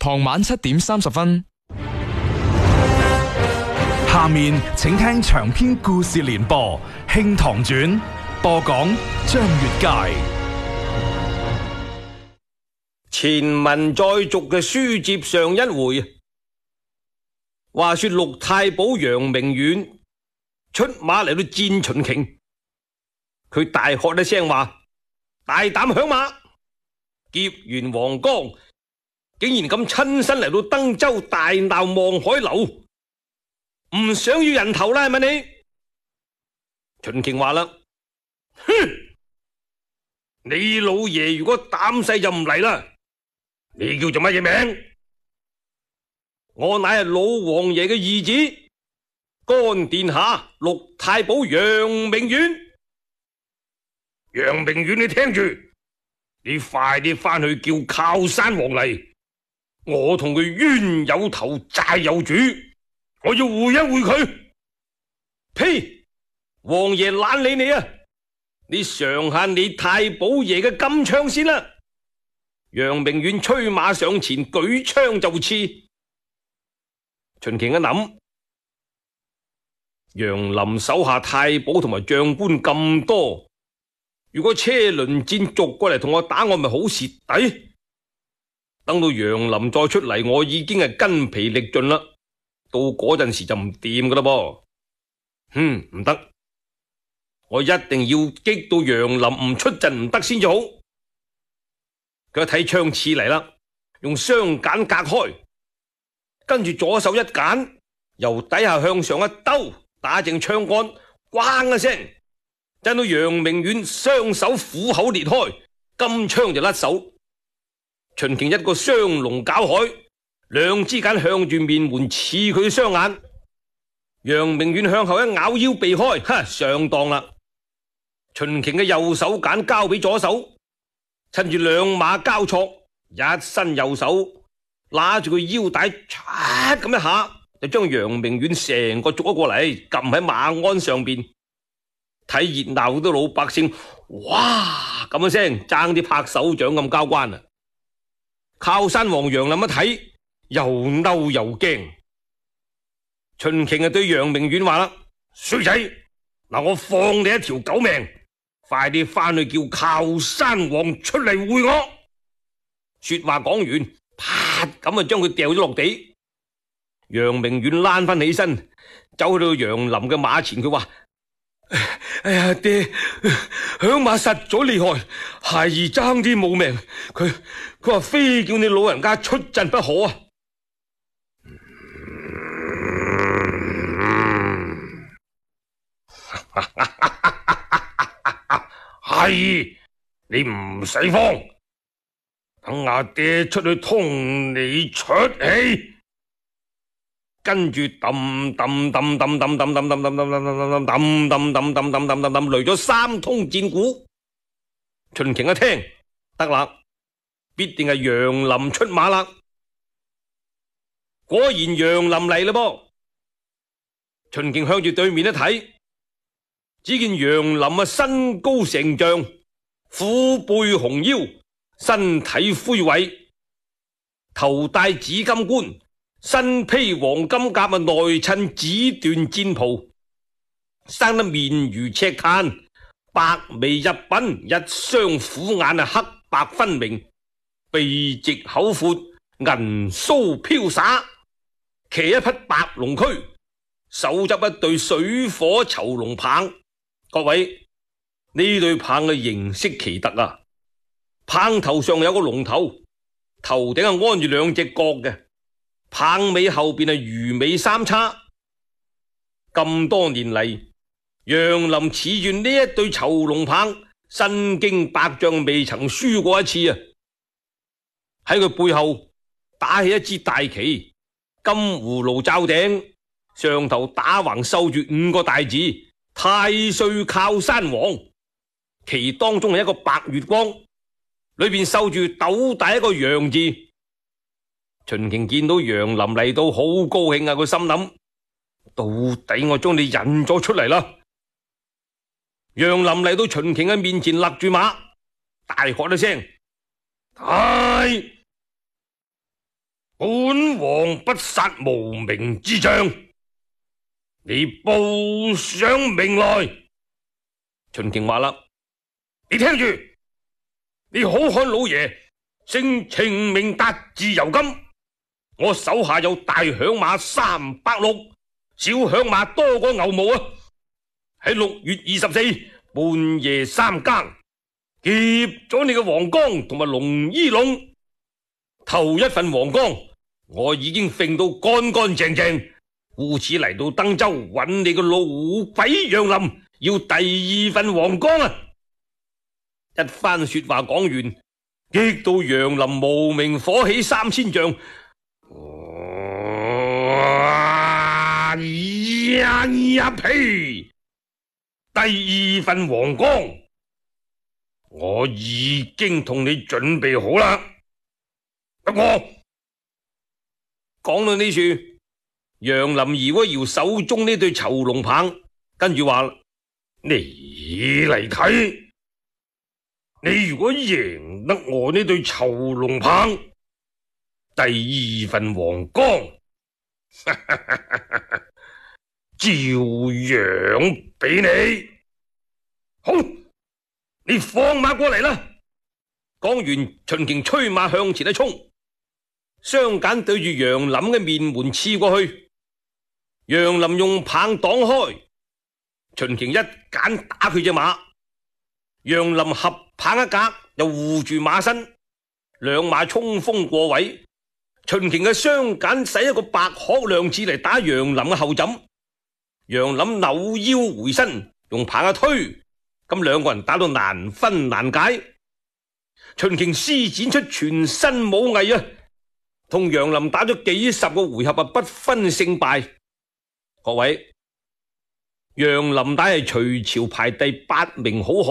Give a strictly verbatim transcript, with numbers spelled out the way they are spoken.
傍晚七點三十分。 下面請聽長篇故事連播《慶堂傳》，播講張悅楷。 前文再續嘅書接上一回，話說陸太保楊明遠出馬嚟到戰秦瓊，佢大喝一聲話：大膽響馬！劫完黃江，竟然咁親身嚟到登州大鬧望海樓，唔想要人頭啦係咪你？秦瓊話啦：哼，你老爺如果膽細就唔嚟啦。你叫做乜嘢名？我乃係老王爺嘅兒子，干殿下陸太保楊明遠。楊明遠，你聽住，你快啲翻去叫靠山王嚟，我同佢冤有頭債有主，我要會一會佢。呸！王爺懶理你啊！你嘗下你太保爺嘅金槍先啦。楊明遠催馬上前，舉槍就刺。秦瓊一諗，楊林手下太保同埋將官咁多，如果車輪戰逐過嚟同我打，我咪好蝕底。等到楊林再出嚟，我已經係筋疲力盡啦。到嗰陣時就唔掂噶啦噃。嗯，唔得，我一定要激到楊林唔出陣唔得先至好。佢一睇槍刺嚟啦，用雙鐧隔開，跟住左手一鐧，由底下向上一兜，打正槍桿，咣一聲，震到楊明遠雙手虎口裂開，金槍就甩手。秦瓊一個雙龍絞海，兩支鐧向住面門刺佢雙眼。楊明遠向後一咬腰避開，哈，上當啦！秦瓊嘅右手鐧交俾左手。趁住兩馬交錯，一伸右手拉住佢腰帶，嚓咁一下就將楊明遠成個捉咗過嚟，撳喺馬鞍上邊。睇熱鬧啲老百姓，哇咁一聲爭啲拍手掌咁交關啊！靠山王楊林一睇，又嬲又驚。秦瓊啊對楊明遠話啦：衰仔，嗱我放你一條狗命！快啲翻去叫靠山王出嚟會我。說話講完，啪咁啊將佢掉咗落地。楊明遠躝翻起身，走去到楊林嘅馬前，佢話：哎呀爹，響馬實咗厲害，孩兒爭啲冇命。佢佢話非叫你老人家出陣不可啊！係，你唔使慌，等阿爹出去通你出氣，跟住揼揼揼揼揼揼揼揼揼揼揼揼揼揼揼揼揼揼擂咗三通戰鼓。秦瓊一聽得啦，必定係楊林出馬啦。果然楊林嚟啦噃。秦瓊向住對面一睇，只見楊林啊，身高成丈，虎背熊腰，身體魁偉，頭戴紫金冠，身披黃金甲啊，內襯紫緞戰袍，生得面如赤炭，白眉入鬢，一雙虎眼啊，黑白分明，鼻直口闊，銀鬚飄灑，騎一匹白龍駒，手執一對水火囚龍棒。各位，呢對棒嘅形式奇特啊！棒頭上有個龍頭，頭頂係安住兩隻角嘅，棒尾後邊係魚尾三叉。咁多年嚟，楊林恃住呢一對囚龍棒，身經百仗，未曾輸過一次啊！喺佢背後打起一支大旗，金葫蘆罩頂，上頭打橫繡住五個大字：太歲靠山王。旗當中係一個白月光，裏邊繡住斗大一個楊字。秦瓊見到楊林嚟到，好高興啊！佢心諗：到底我將你引咗出嚟啦！楊林嚟到秦瓊嘅面前，勒住馬，大喝一聲：係！我不殺無名之將，你報上名來。秦瓊話啦：你聽住，你好漢老爺姓程名達，字由金，我手下有大響馬三百六，小響馬多過牛毛啊！喺六月二十四半夜三更劫咗你嘅黃岡同埋龍衣龍，頭一份黃岡我已經揈到乾乾淨淨，故此嚟到登州揾你個老虎鬼楊林，要第二份黃岡啊！一番說話講完，激到楊林無名火起三千丈。哇呀呀呸！第二份黃岡我已經同你準備好啦。不過講到呢處，楊林搖一搖手中呢對囚龍棒，跟住話：你嚟睇，你如果贏得我呢對囚龍棒，第二份黃岡照樣俾你。好，你放馬過嚟啦！講完，秦瓊催馬向前一衝，雙鐧對住楊林嘅面門刺過去，楊林用棒擋開，秦瓊一鐧打佢隻馬，楊林合棒一格，又護住馬身，兩馬衝鋒過位。秦瓊嘅雙鐧使一個白鶴亮刺嚟打楊林嘅後枕，楊林扭腰回身，用棒一推，咁兩個人打到難分難解。秦瓊施展出全身武藝啊，同楊林打咗幾十個回合啊，不分勝敗。各位，楊林乃係隋朝排第八名好漢。